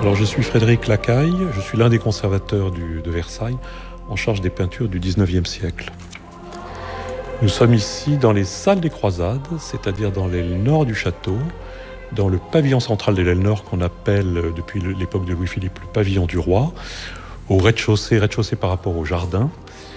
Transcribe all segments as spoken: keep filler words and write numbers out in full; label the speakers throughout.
Speaker 1: Alors je suis Frédéric Lacaille, je suis l'un des conservateurs du, de Versailles, en charge des peintures du dix-neuvième siècle. Nous sommes ici dans les salles des croisades, c'est-à-dire dans l'aile nord du château, dans le pavillon central de l'aile nord qu'on appelle depuis l'époque de Louis-Philippe le pavillon du roi, au rez-de-chaussée, rez-de-chaussée par rapport au jardin,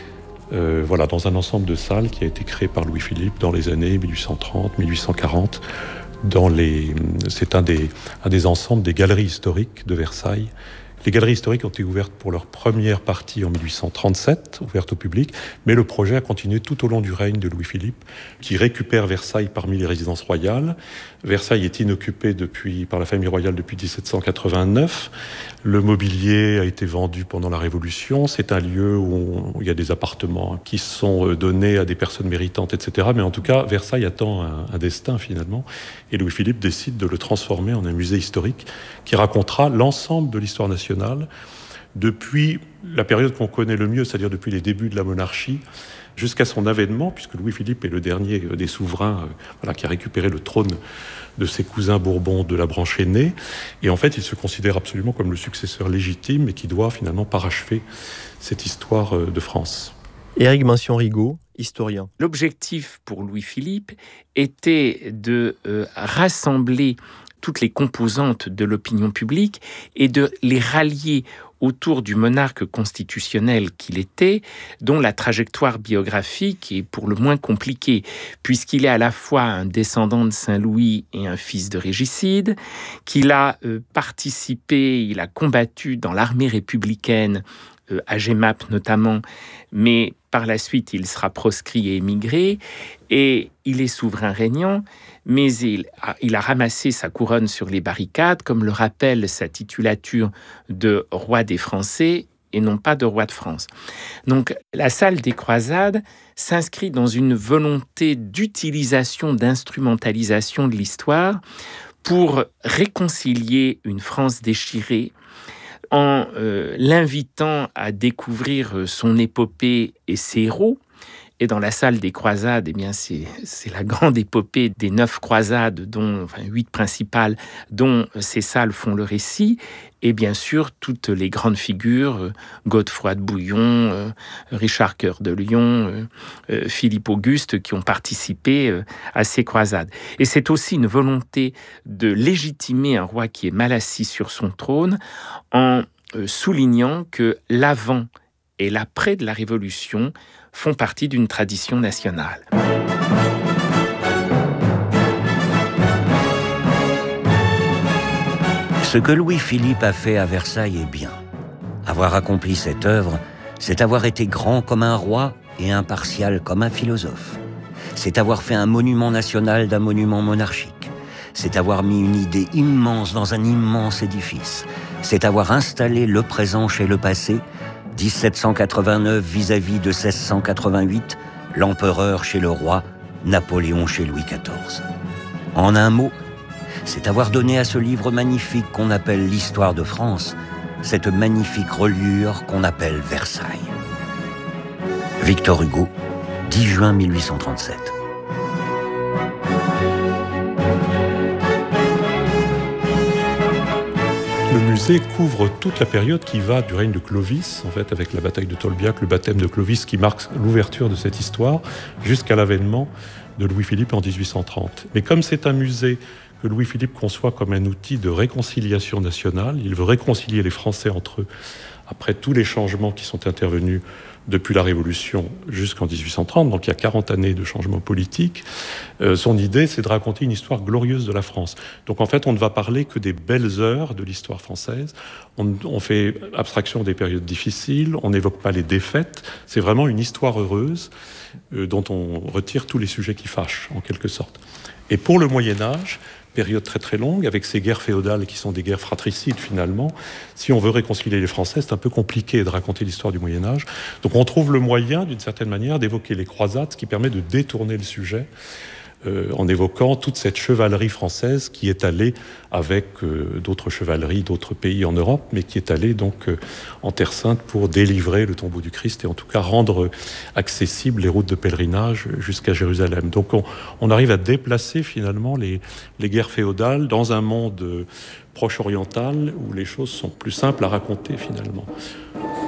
Speaker 1: euh, voilà, dans un ensemble de salles qui a été créé par Louis-Philippe dans les années mille huit cent trente, mille huit cent quarante. Dans les, c'est un des, un des ensembles des galeries historiques de Versailles. Les galeries historiques ont été ouvertes pour leur première partie en mille huit cent trente-sept, ouvertes au public, mais le projet a continué tout au long du règne de Louis-Philippe, qui récupère Versailles parmi les résidences royales. Versailles est inoccupé depuis, par la famille royale depuis dix-sept cent quatre-vingt-neuf. Le mobilier a été vendu pendant la Révolution. C'est un lieu où, on, où il y a des appartements qui sont donnés à des personnes méritantes, et cetera. Mais en tout cas, Versailles attend un, un destin finalement. Et Louis-Philippe décide de le transformer en un musée historique qui racontera l'ensemble de l'histoire nationale depuis la période qu'on connaît le mieux, c'est-à-dire depuis les débuts de la monarchie, jusqu'à son avènement, puisque Louis-Philippe est le dernier des souverains euh, voilà, qui a récupéré le trône de ses cousins Bourbons de la branche aînée. Et en fait, il se considère absolument comme le successeur légitime et qui doit finalement parachever cette histoire euh, de France.
Speaker 2: Éric Mention-Rigaud, historien.
Speaker 3: L'objectif pour Louis-Philippe était de euh, rassembler toutes les composantes de l'opinion publique et de les rallier autour du monarque constitutionnel qu'il était, dont la trajectoire biographique est pour le moins compliquée, puisqu'il est à la fois un descendant de Saint-Louis et un fils de régicide, qu'il a euh, participé, il a combattu dans l'armée républicaine, euh, à Jemmapes notamment, mais par la suite il sera proscrit et émigré, et il est souverain régnant, mais il a, il a ramassé sa couronne sur les barricades, comme le rappelle sa titulature de roi des Français et non pas de roi de France. Donc la salle des croisades s'inscrit dans une volonté d'utilisation, d'instrumentalisation de l'histoire pour réconcilier une France déchirée, en euh, l'invitant à découvrir son épopée et ses héros. Et dans la salle des croisades, eh bien, c'est, c'est la grande épopée des neuf croisades, dont, enfin, huit principales, dont ces salles font le récit. Et bien sûr, toutes les grandes figures, euh, Godefroy de Bouillon, euh, Richard Cœur de Lion, euh, euh, Philippe Auguste, qui ont participé euh, à ces croisades. Et c'est aussi une volonté de légitimer un roi qui est mal assis sur son trône, en euh, soulignant que l'avant et l'après de la Révolution font partie d'une tradition nationale.
Speaker 4: Ce que Louis-Philippe a fait à Versailles est bien. Avoir accompli cette œuvre, c'est avoir été grand comme un roi et impartial comme un philosophe. C'est avoir fait un monument national d'un monument monarchique. C'est avoir mis une idée immense dans un immense édifice. C'est avoir installé le présent chez le passé, dix-sept cent quatre-vingt-neuf vis-à-vis de seize cent quatre-vingt-huit, l'empereur chez le roi, Napoléon chez Louis quatorze. En un mot, c'est avoir donné à ce livre magnifique qu'on appelle l'histoire de France, cette magnifique reliure qu'on appelle Versailles. Victor Hugo, dix juin mille huit cent trente-sept.
Speaker 1: Le musée couvre toute la période qui va du règne de Clovis, en fait, avec la bataille de Tolbiac, le baptême de Clovis qui marque l'ouverture de cette histoire, jusqu'à l'avènement de Louis-Philippe en dix-huit cent trente. Mais comme c'est un musée que Louis-Philippe conçoit comme un outil de réconciliation nationale, il veut réconcilier les Français entre eux après tous les changements qui sont intervenus depuis la Révolution jusqu'en dix-huit cent trente, donc il y a quarante années de changements politiques. Euh, son idée, c'est de raconter une histoire glorieuse de la France. Donc en fait, on ne va parler que des belles heures de l'histoire française. On, on fait abstraction des périodes difficiles, on n'évoque pas les défaites. C'est vraiment une histoire heureuse euh, dont on retire tous les sujets qui fâchent, en quelque sorte. Et pour le Moyen-Âge, période très très longue, avec ces guerres féodales qui sont des guerres fratricides finalement. Si on veut réconcilier les Français, c'est un peu compliqué de raconter l'histoire du Moyen-Âge. Donc on trouve le moyen, d'une certaine manière, d'évoquer les croisades, ce qui permet de détourner le sujet euh, en évoquant toute cette chevalerie française qui est allée avec euh, d'autres chevaleries, d'autres pays en Europe, mais qui est allée donc euh, en Terre Sainte pour délivrer le tombeau du Christ et en tout cas rendre accessibles les routes de pèlerinage jusqu'à Jérusalem. Donc on, on arrive à déplacer finalement les, les guerres féodales dans un monde euh, proche oriental où les choses sont plus simples à raconter finalement.